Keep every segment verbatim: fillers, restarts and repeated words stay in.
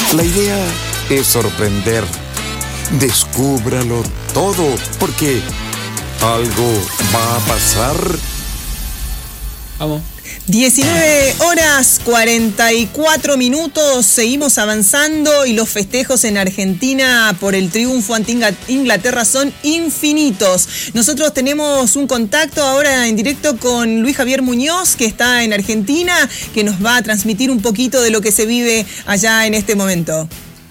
La idea es sorprender. Descúbralo todo, porque algo va a pasar. Vamos. diecinueve horas cuarenta y cuatro minutos, seguimos avanzando y los festejos en Argentina por el triunfo ante Inglaterra son infinitos. Nosotros tenemos un contacto ahora en directo con Luis Javier Muñoz, que está en Argentina, que nos va a transmitir un poquito de lo que se vive allá en este momento.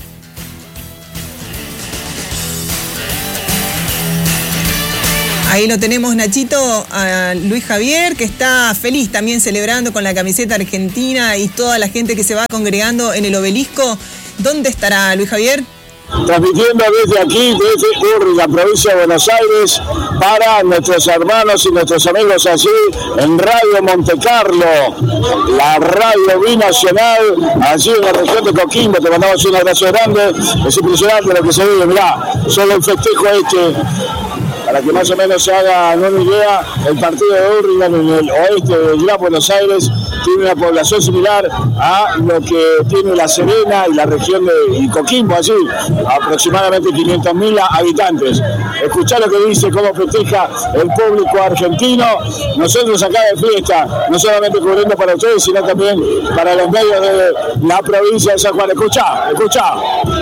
Ahí lo tenemos, Nachito, a Luis Javier, que está feliz también celebrando con la camiseta argentina y toda la gente que se va congregando en el obelisco. ¿Dónde estará Luis Javier? Transmitiendo desde aquí, desde Urri, la provincia de Buenos Aires, para nuestros hermanos y nuestros amigos allí en Radio Monte Carlo, la radio binacional, allí en la región de Coquimbo. Te mandamos un abrazo grande. Es impresionante lo que se vive. Mirá, solo el festejo este, para que más o menos se hagan una idea, el partido de Urlingan en el oeste de Gran Buenos Aires tiene una población similar a lo que tiene La Serena y la región de y Coquimbo, allí, aproximadamente quinientos mil habitantes. Escuchá lo que dice, cómo festeja el público argentino. Nosotros acá de fiesta, no solamente cubriendo para ustedes, sino también para los medios de la provincia de San Juan. Escuchá, escuchá.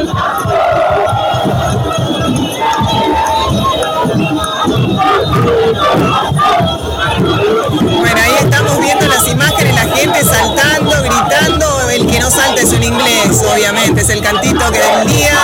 Bueno, ahí estamos viendo las imágenes, la gente saltando, gritando. El que no salta es un inglés, obviamente, es el cantito que del día.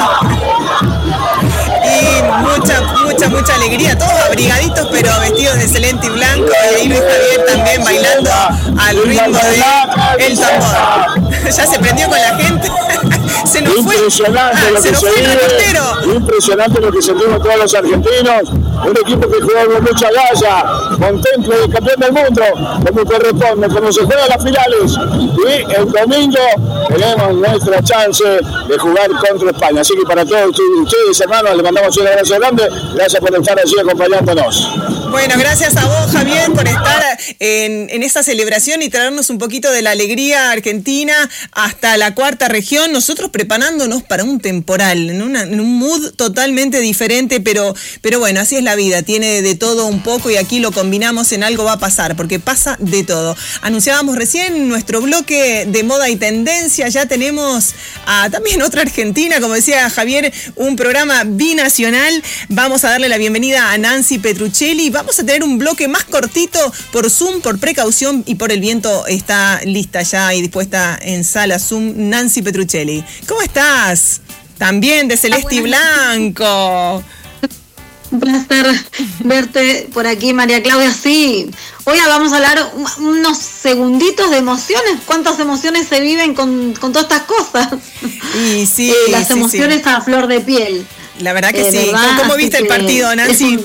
Y mucha, mucha, mucha alegría, todos abrigaditos pero vestidos de celeste y blanco. Y ahí Luis Javier también bailando al ritmo de el tambor. Ya se prendió con la gente. Se nos fue, impresionante ah, lo se que nos se fue el vive, reportero. impresionante lo que sentimos todos los argentinos. Un equipo que juega con mucha galla, contemplo de campeón del mundo, como corresponde, como se juega las finales. Y el domingo tenemos nuestra chance de jugar contra España. Así que para todos ustedes, hermanos, les mandamos un abrazo grande. Gracias por estar allí acompañándonos. Bueno, gracias a vos, Javier, por estar en, en esta celebración y traernos un poquito de la alegría argentina hasta la cuarta región. Nosotros preparándonos para un temporal, en, una, en un mood totalmente diferente, pero, pero bueno, así es la vida, tiene de todo un poco y aquí lo combinamos en Algo va a pasar, porque pasa de todo. Anunciábamos recién nuestro bloque de moda y tendencia, ya tenemos a también otra argentina, como decía Javier, un programa binacional. Vamos a darle la bienvenida a Nancy Petruccelli. Vamos a tener un bloque más cortito por Zoom, por precaución y por el viento. Está lista ya y dispuesta en sala Zoom Nancy Petruccelli. ¿Cómo estás? También de celeste y blanco. Un placer verte por aquí, María Claudia. Sí, hoy vamos a hablar unos segunditos de emociones. ¿Cuántas emociones se viven con, con todas estas cosas? Y sí, eh, las sí, emociones sí. A flor de piel. La verdad que eh, sí. ¿verdad? ¿Cómo viste Así el partido, Nancy?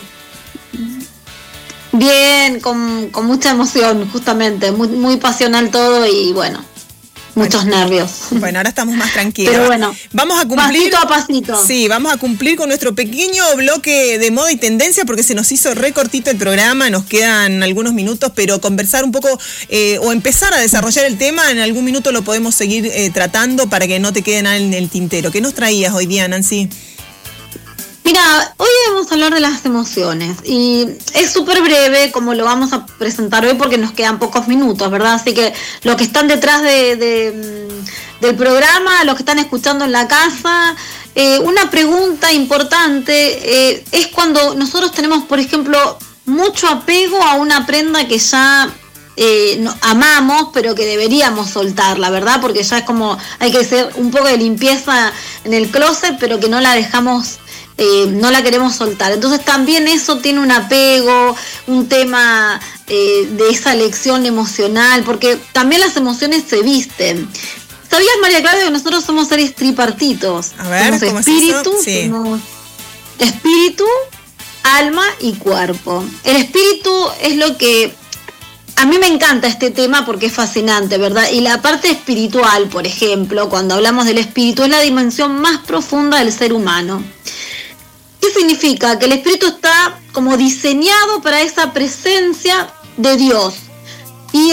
Bien, con, con mucha emoción, justamente. Muy, muy pasional todo y bueno. Muchos bueno, nervios. Bueno, ahora estamos más tranquilos. Pero bueno, vamos a cumplir, pasito a pasito. Sí, vamos a cumplir con nuestro pequeño bloque de moda y tendencia porque se nos hizo re cortito el programa, nos quedan algunos minutos, pero conversar un poco eh, o empezar a desarrollar el tema, en algún minuto lo podemos seguir eh, tratando para que no te quede nada en el tintero. ¿Qué nos traías hoy día, Nancy? Mira, hoy vamos a hablar de las emociones y es súper breve como lo vamos a presentar hoy porque nos quedan pocos minutos, ¿verdad? Así que los que están detrás de, de, del programa, los que están escuchando en la casa, eh, una pregunta importante eh, es cuando nosotros tenemos, por ejemplo, mucho apego a una prenda que ya eh, no, amamos, pero que deberíamos soltarla, ¿verdad? Porque ya es como, hay que hacer un poco de limpieza en el closet, pero que no la dejamos... Eh, no la queremos soltar. Entonces también eso tiene un apego, un tema eh, de esa lección emocional, porque también las emociones se visten. ¿Sabías, María Claudia, que nosotros somos seres tripartitos? A ver, somos ¿cómo espíritu, es eso? Sí. somos espíritu, alma y cuerpo. El espíritu es lo que... A mí me encanta este tema porque es fascinante, ¿verdad? Y la parte espiritual, por ejemplo, cuando hablamos del espíritu, es la dimensión más profunda del ser humano. ¿Qué significa? Que el espíritu está como diseñado para esa presencia de Dios. Y el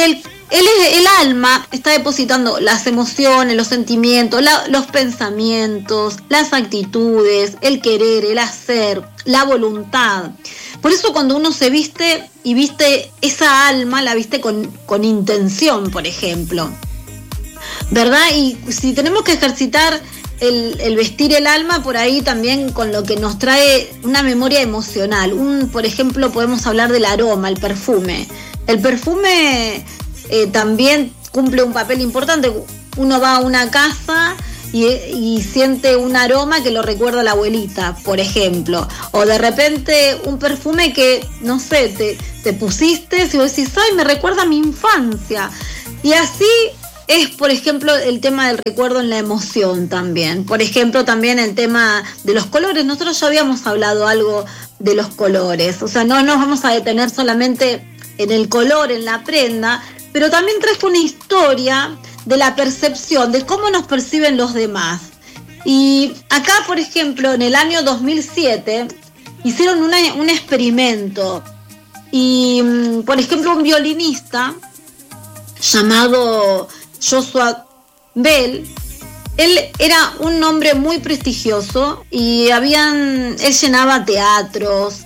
el, el alma está depositando las emociones, los sentimientos, la, los pensamientos, las actitudes, el querer, el hacer, la voluntad. Por eso cuando uno se viste y viste esa alma, la viste con, con intención, por ejemplo, ¿verdad? Y si tenemos que ejercitar el, el vestir el alma, por ahí también con lo que nos trae una memoria emocional. Un, por ejemplo, podemos hablar del aroma, el perfume. El perfume... Eh, también cumple un papel importante. Uno va a una casa y, y siente un aroma que lo recuerda a la abuelita, por ejemplo, o de repente un perfume que, no sé, te, te pusiste y vos decís, ay, me recuerda a mi infancia. Y así es, por ejemplo, el tema del recuerdo en la emoción también. Por ejemplo, también el tema de los colores. Nosotros ya habíamos hablado algo de los colores, o sea, no nos vamos a detener solamente en el color, en la prenda, pero también trajo una historia de la percepción, de cómo nos perciben los demás. Y acá, por ejemplo, en el año dos mil siete, hicieron una, un experimento. Y, por ejemplo, un violinista llamado Joshua Bell, él era un hombre muy prestigioso y habían, él llenaba teatros.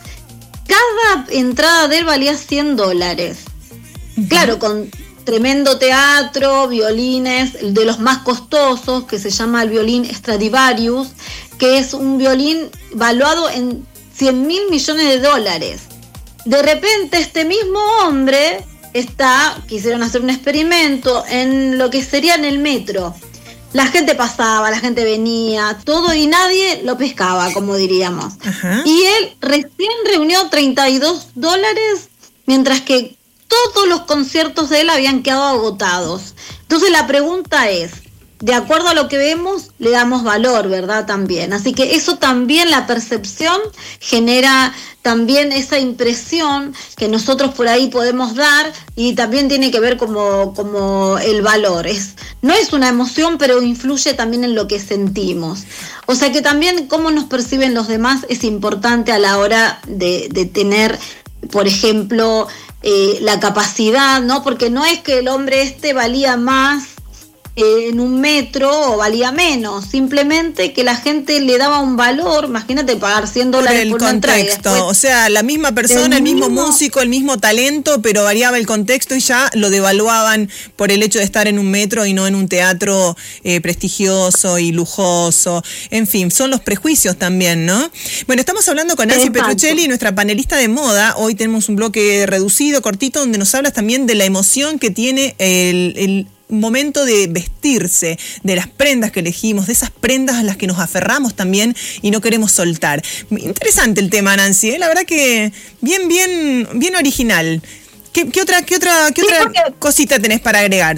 Cada entrada de él valía cien dólares. Claro, con tremendo teatro, violines, de los más costosos, que se llama el violín Stradivarius, que es un violín valuado en cien mil millones de dólares. De repente este mismo hombre está, quisieron hacer un experimento en lo que sería en el metro. La gente pasaba, la gente venía, todo, y nadie lo pescaba, como diríamos. Ajá. Y él recién reunió treinta y dos dólares, mientras que todos los conciertos de él habían quedado agotados. Entonces la pregunta es, de acuerdo a lo que vemos, le damos valor, ¿verdad? También. Así que eso también, la percepción, genera también esa impresión que nosotros por ahí podemos dar, y también tiene que ver como, como el valor. Es, no es una emoción, pero influye también en lo que sentimos. O sea que también cómo nos perciben los demás es importante a la hora de, de tener, por ejemplo, Eh, la capacidad, ¿no? Porque no es que el hombre este valía más eh, en un metro o valía menos, simplemente que la gente le daba un valor. Imagínate pagar cien dólares por, por una entrada. El contexto, o sea, la misma persona, el mismo, mismo músico, el mismo talento, pero variaba el contexto y ya lo devaluaban por el hecho de estar en un metro y no en un teatro eh, prestigioso y lujoso. En fin, son los prejuicios también, ¿no? Bueno, estamos hablando con Nancy Petruccelli, nuestra panelista de moda. Hoy tenemos un bloque reducido, cortito, donde nos hablas también de la emoción que tiene el, el momento de vestirse, de las prendas que elegimos, de esas prendas a las que nos aferramos también y no queremos soltar. Interesante el tema, Nancy, ¿eh? La verdad que bien, bien, bien original. ¿Qué, qué otra, qué otra, qué sí, otra porque, cosita tenés para agregar?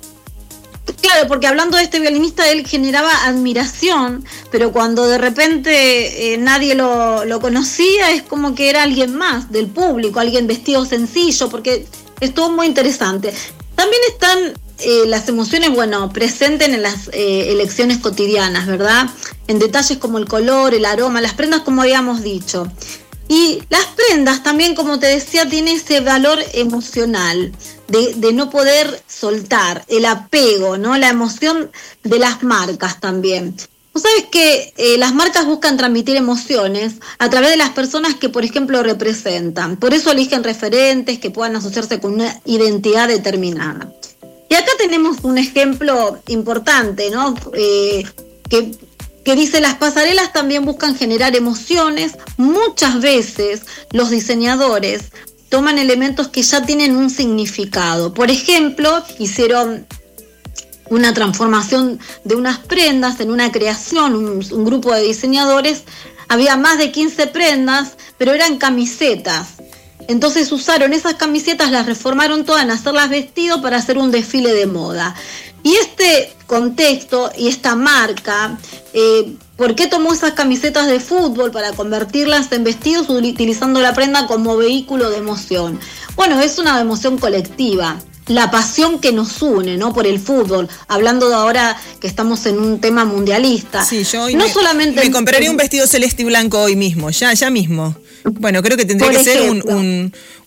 Claro, porque hablando de este violinista, él generaba admiración, pero cuando de repente eh, nadie lo, lo conocía, es como que era alguien más del público, alguien vestido sencillo, porque estuvo muy interesante. También están Eh, las emociones, bueno, presentes en las eh, elecciones cotidianas, ¿verdad? En detalles como el color, el aroma, las prendas, como habíamos dicho. Y las prendas también, como te decía, tiene ese valor emocional de, de no poder soltar, el apego, ¿no? La emoción de las marcas también. Vos sabés que eh, las marcas buscan transmitir emociones a través de las personas que, por ejemplo, representan. Por eso eligen referentes que puedan asociarse con una identidad determinada. Y acá tenemos un ejemplo importante, ¿no? Eh, que, que dice, las pasarelas también buscan generar emociones. Muchas veces los diseñadores toman elementos que ya tienen un significado. Por ejemplo, hicieron una transformación de unas prendas en una creación, un, un grupo de diseñadores. Había más de quince prendas, pero eran camisetas. Entonces usaron esas camisetas, las reformaron todas en hacerlas vestidos para hacer un desfile de moda. Y este contexto y esta marca, eh, ¿por qué tomó esas camisetas de fútbol para convertirlas en vestidos utilizando la prenda como vehículo de emoción? Bueno, es una emoción colectiva, la pasión que nos une, ¿no? Por el fútbol, hablando de ahora que estamos en un tema mundialista. Sí, yo hoy no me, solamente me compraría un vestido celeste y blanco hoy mismo, ya, ya mismo. Bueno, creo que tendría Por que ejemplo, ser un, un,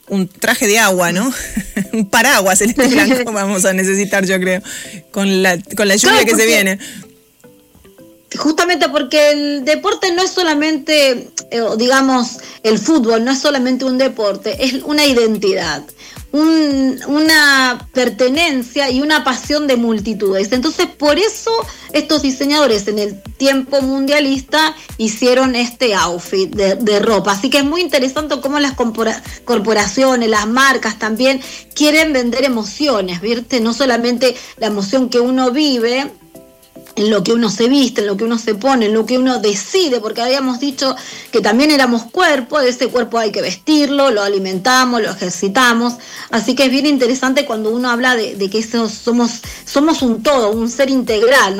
un traje de agua, ¿no? Un paraguas celeste blanco vamos a necesitar, yo creo, con la, con la lluvia claro, que se viene. Justamente porque el deporte no es solamente, eh, digamos, el fútbol no es solamente un deporte, es una identidad, un, una pertenencia y una pasión de multitudes. Entonces, por eso estos diseñadores en el tiempo mundialista hicieron este outfit de, de ropa. Así que es muy interesante cómo las corpora- corporaciones, las marcas también quieren vender emociones, ¿viste? No solamente la emoción que uno vive, en lo que uno se viste, en lo que uno se pone, en lo que uno decide, porque habíamos dicho que también éramos cuerpo, ese cuerpo hay que vestirlo, lo alimentamos, lo ejercitamos, así que es bien interesante cuando uno habla de, de que eso somos, somos un todo, un ser integral, ¿no?